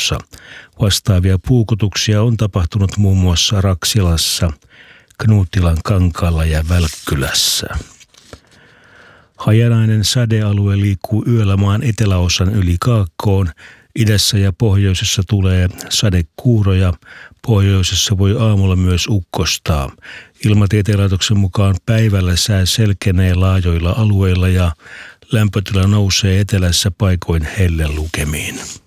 Kainuussa. Vastaavia puukotuksia on tapahtunut muun muassa Raksilassa, Knuuttilan kankaalla ja Välkkylässä. Hajanainen sadealue liikkuu yöllä maan eteläosan yli Kaakkoon. Idässä ja pohjoisessa tulee sadekuuroja. Pohjoisessa voi aamulla myös ukkostaa. Ilmatieteen laitoksen mukaan päivällä sää selkenee laajoilla alueilla ja lämpötila nousee etelässä paikoin hellelukemiin.